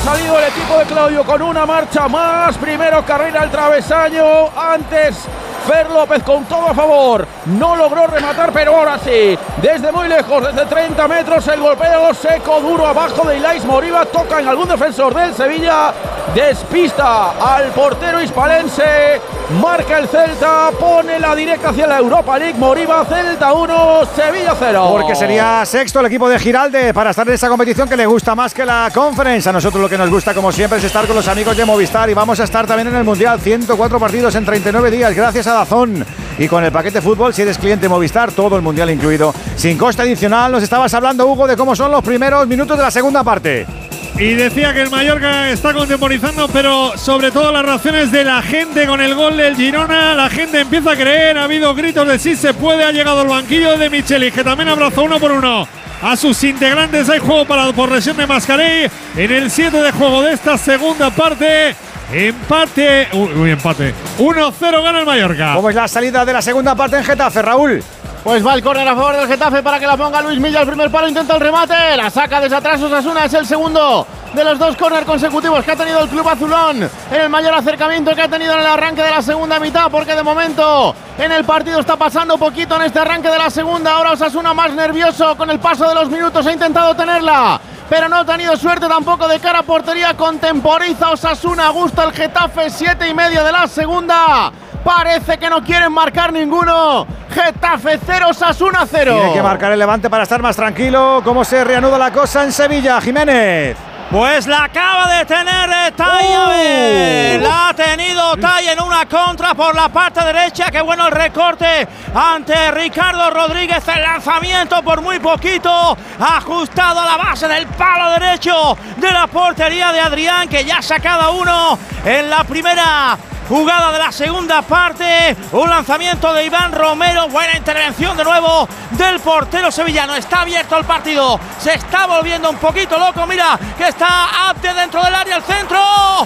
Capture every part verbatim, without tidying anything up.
salido el equipo de Claudio con una marcha más. Primero carrera al travesaño, antes Fer López con todo a favor, no logró rematar, pero ahora sí, desde muy lejos, desde treinta metros, el golpeo seco, duro abajo de Ilais Moriba, toca en algún defensor del Sevilla, despista al portero hispalense, marca el Celta, pone la directa hacia la Europa League. Moriba, Celta uno, Sevilla cero. Porque sería sexto el equipo de Giralde para estar en esa competición que le gusta más que la Conference. A nosotros lo que nos gusta, como siempre, es estar con los amigos de Movistar, y vamos a estar también en el Mundial, ciento cuatro partidos en treinta y nueve días, gracias a Dazón. Y con el paquete fútbol, si eres cliente Movistar, todo el Mundial incluido, sin coste adicional. Nos estabas hablando, Hugo, de cómo son los primeros minutos de la segunda parte. Y decía que el Mallorca está contemporizando, pero sobre todo las reacciones de la gente con el gol del Girona. La gente empieza a creer, ha habido gritos de sí se puede, ha llegado el banquillo de Michelis, que también abrazó uno por uno a sus integrantes. Hay juego para por lesión de Mascarell en el siete de juego de esta segunda parte. Empate, uy, uy empate, uno cero gana el Mallorca. ¿Cómo es la salida de la segunda parte en Getafe, Raúl? Pues va el córner a favor del Getafe para que la ponga Luis Milla. El primer palo, intenta el remate, la saca desde atrás Osasuna. Es el segundo de los dos córner consecutivos que ha tenido el club azulón en el mayor acercamiento que ha tenido en el arranque de la segunda mitad, porque de momento en el partido está pasando poquito en este arranque de la segunda. Ahora Osasuna más nervioso con el paso de los minutos, ha intentado tenerla, pero no ha tenido suerte tampoco de cara a portería. Contemporiza Osasuna, gusta el Getafe, siete y medio de la segunda. Parece que no quieren marcar ninguno. Getafe cero, Osasuna cero. Tiene que marcar el Levante para estar más tranquilo. ¿Cómo se reanuda la cosa en Sevilla, Jiménez? Pues la acaba de tener Talle. Uh. La ha tenido Talle en una contra por la parte derecha. Qué bueno el recorte ante Ricardo Rodríguez. El lanzamiento por muy poquito, ajustado a la base del palo derecho de la portería de Adrián, que ya ha sacado uno en la primera jugada de la segunda parte. Un lanzamiento de Iván Romero. Buena intervención de nuevo del portero sevillano. Está abierto el partido. Se está volviendo un poquito loco. Mira que está Abde dentro del área. El centro.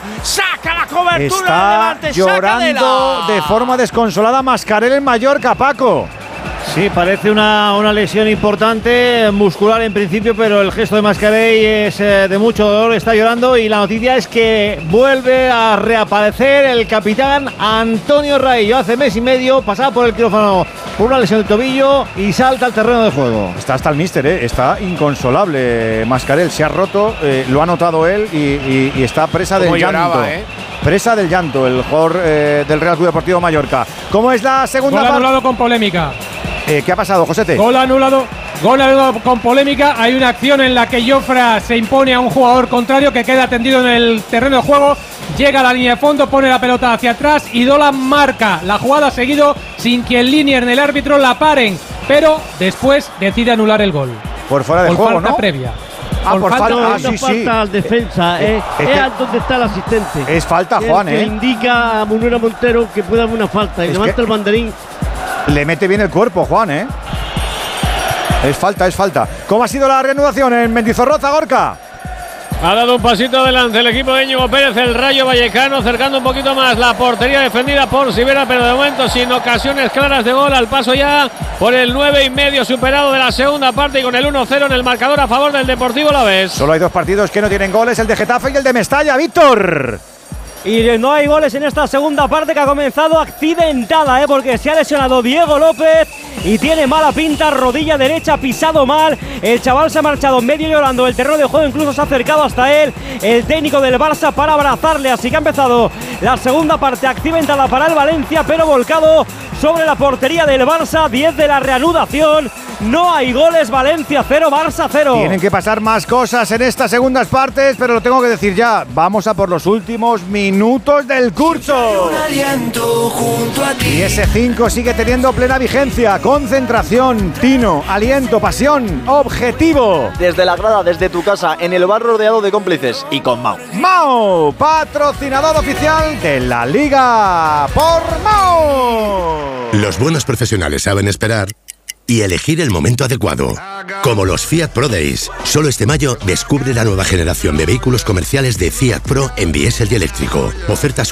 Saca la cobertura. Está Levante, llorando de forma desconsolada Mascarell en Mallorca, Paco. Sí, parece una, una lesión importante, muscular en principio, pero el gesto de Mascarell es eh, de mucho dolor, está llorando, y la noticia es que vuelve a reaparecer el capitán Antonio Raillo. Hace mes y medio pasaba por el quirófano por una lesión de tobillo y salta al terreno de juego. Está hasta el míster, ¿eh? Está inconsolable Mascarell, se ha roto, eh, lo ha notado él y, y, y está presa del llanto. ¿eh? Presa del llanto el jugador eh, del Real Club Deportivo Mallorca. ¿Cómo es la segunda parte? Gol anulado con polémica. Eh, ¿Qué ha pasado, Josete? Gol anulado, gol anulado con polémica. Hay una acción en la que Jofra se impone a un jugador contrario que queda tendido en el terreno de juego. Llega a la línea de fondo, pone la pelota hacia atrás y Dolan marca la jugada seguido sin que el linier del árbitro la paren, pero después decide anular el gol. Por fuera de por juego, falta ¿no? previa. Ah, por, por falta, falta, ah, sí, falta sí. al defensa, eh, es, es, que es donde está el asistente. Es falta, es Juan, que ¿eh? le indica a Munera Montero que puede haber una falta y es levanta el banderín. Le mete bien el cuerpo, Juan, ¿eh? Es falta, es falta. ¿Cómo ha sido la reanudación en Mendizorroza, Gorka? Ha dado un pasito adelante el equipo de Íñigo Pérez, el Rayo Vallecano, acercando un poquito más la portería defendida por Sivera, pero de momento sin ocasiones claras de gol. Al paso ya por el nueve y medio superado de la segunda parte y con el uno cero en el marcador a favor del Deportivo Alavés. Solo hay dos partidos que no tienen goles, el de Getafe y el de Mestalla. Víctor. Y no hay goles en esta segunda parte, que ha comenzado accidentada, ¿eh? Porque se ha lesionado Diego López y tiene mala pinta, rodilla derecha, pisado mal. El chaval se ha marchado medio llorando el terreno de juego, incluso se ha acercado hasta él el técnico del Barça para abrazarle. Así que ha empezado la segunda parte accidentada para el Valencia, pero volcado sobre la portería del Barça. Diez de la reanudación. No hay goles, Valencia cero, Barça cero. Tienen que pasar más cosas en estas segundas partes, pero lo tengo que decir ya. Vamos a por los últimos minutos del curso. Y ese cinco sigue teniendo plena vigencia. Concentración, tino, aliento, pasión, objetivo. Desde la grada, desde tu casa, en el bar rodeado de cómplices y con Mao. Mao, patrocinador oficial de la Liga por Mao. Los buenos profesionales saben esperar y elegir el momento adecuado. Como los Fiat Pro Days. Solo este mayo descubre la nueva generación de vehículos comerciales de Fiat Pro en diésel y eléctrico. Ofertas